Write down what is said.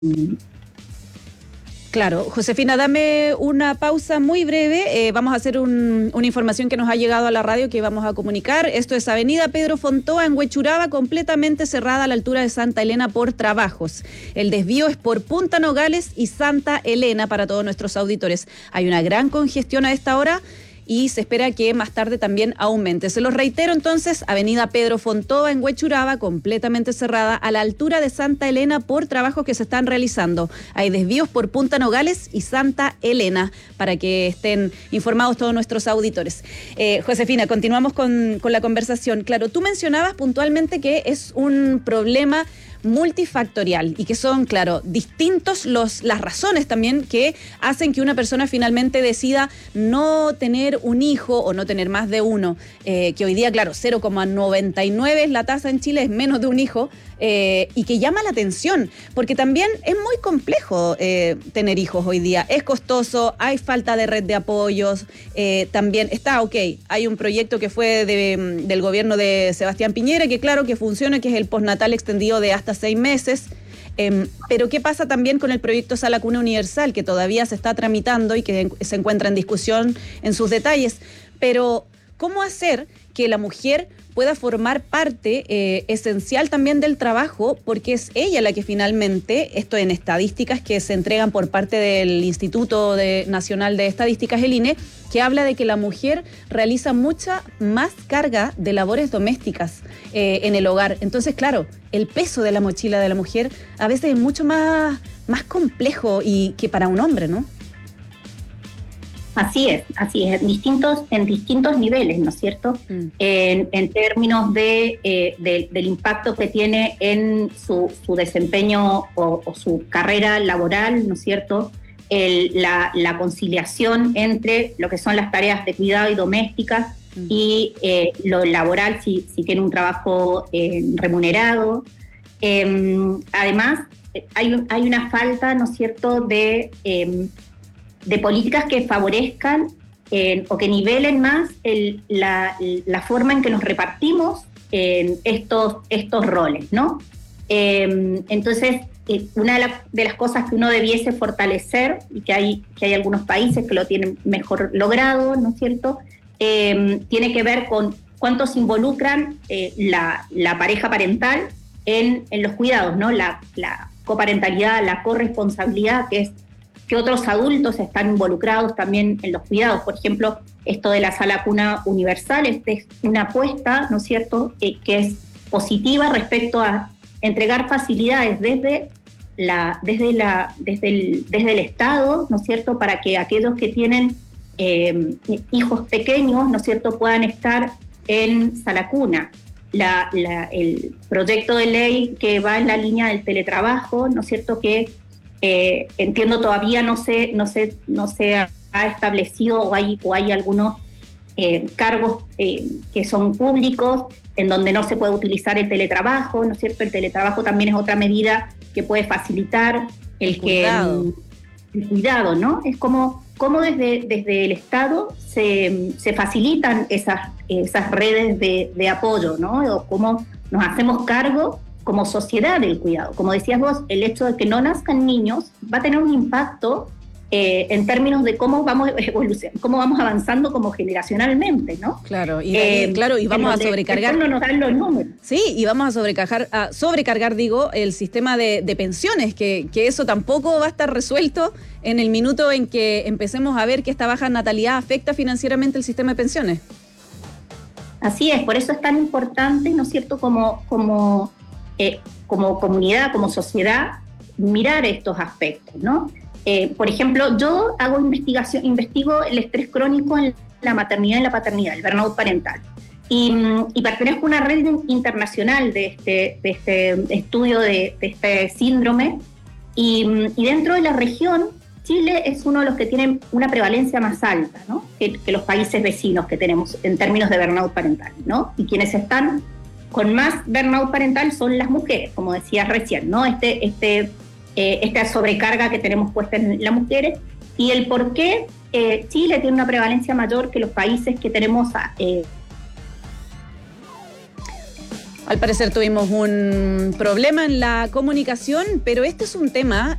Claro, Josefina, dame una pausa muy breve. Vamos a hacer una información que nos ha llegado a la radio que vamos a comunicar. Esto es Avenida Pedro Fontoa en Huechuraba, completamente cerrada a la altura de Santa Elena por trabajos. El desvío es por Punta Nogales y Santa Elena para todos nuestros auditores. Hay una gran congestión a esta hora y se espera que más tarde también aumente. Se los reitero entonces, Avenida Pedro Fontoa en Huechuraba, completamente cerrada a la altura de Santa Elena por trabajos que se están realizando. Hay desvíos por Punta Nogales y Santa Elena, para que estén informados todos nuestros auditores. Josefina, continuamos con la conversación. Claro, tú mencionabas puntualmente que es un problema multifactorial y que son, claro, distintos las razones también que hacen que una persona finalmente decida no tener un hijo o no tener más de uno, que hoy día, claro, 0,99 es la tasa en Chile, es menos de un hijo, y que llama la atención, porque también es muy complejo tener hijos hoy día, es costoso, hay falta de red de apoyos, también está, hay un proyecto que fue del gobierno de Sebastián Piñera, que claro que funciona, que es el postnatal extendido de hasta 6 meses, pero ¿qué pasa también con el proyecto Sala Cuna Universal, que todavía se está tramitando y que se encuentra en discusión en sus detalles? Pero, ¿cómo hacer que la mujer pueda formar parte esencial también del trabajo, porque es ella la que finalmente, esto en estadísticas que se entregan por parte del Instituto Nacional de Estadísticas, el INE, que habla de que la mujer realiza mucha más carga de labores domésticas en el hogar? Entonces, claro, el peso de la mochila de la mujer a veces es mucho más complejo y que para un hombre, ¿no? Así es, en distintos niveles, ¿no es cierto? En términos del impacto que tiene en su desempeño o su carrera laboral, ¿no es cierto? La conciliación entre lo que son las tareas de cuidado y domésticas y lo laboral, si tiene un trabajo remunerado. Además, hay una falta, ¿no es cierto?, de políticas que favorezcan o que nivelen más la forma en que nos repartimos estos roles, ¿no? Entonces, una de las cosas que uno debiese fortalecer, y que hay algunos países que lo tienen mejor logrado, ¿no es cierto?, tiene que ver con cuánto se involucran la pareja parental en los cuidados, ¿no? La coparentalidad, la corresponsabilidad, que otros adultos están involucrados también en los cuidados. Por ejemplo, esto de la Sala Cuna Universal es una apuesta, ¿no es cierto?, que es positiva respecto a entregar facilidades desde el Estado, ¿no es cierto?, para que aquellos que tienen hijos pequeños, ¿no es cierto?, puedan estar en Sala Cuna. El proyecto de ley que va en la línea del teletrabajo, ¿no es cierto?, que entiendo todavía no se ha establecido o hay algunos cargos que son públicos en donde no se puede utilizar el teletrabajo, ¿no es cierto? El teletrabajo también es otra medida que puede facilitar el cuidado, ¿no? Es como desde el Estado se facilitan esas redes de apoyo, ¿no? O cómo nos hacemos cargo como sociedad del cuidado. Como decías vos, el hecho de que no nazcan niños va a tener un impacto en términos de cómo vamos cómo vamos avanzando como generacionalmente, ¿no? Claro, y vamos a sobrecargar. No nos dan los números. Sí, y vamos a sobrecargar, el sistema de pensiones, que eso tampoco va a estar resuelto en el minuto en que empecemos a ver que esta baja natalidad afecta financieramente el sistema de pensiones. Así es, por eso es tan importante, ¿no es cierto?, como comunidad, como sociedad, mirar estos aspectos, ¿no? Por ejemplo, yo investigo el estrés crónico en la maternidad y la paternidad, el burnout parental. Y pertenezco a una red internacional de este estudio de este síndrome. Y dentro de la región, Chile es uno de los que tienen una prevalencia más alta, ¿no?, que los países vecinos que tenemos en términos de burnout parental, ¿no? Y quienes están con más burnout parental son las mujeres, como decías recién, ¿no? Esta sobrecarga que tenemos puesta en las mujeres, y el por qué Chile tiene una prevalencia mayor que los países que tenemos Al parecer tuvimos un problema en la comunicación, pero este es un tema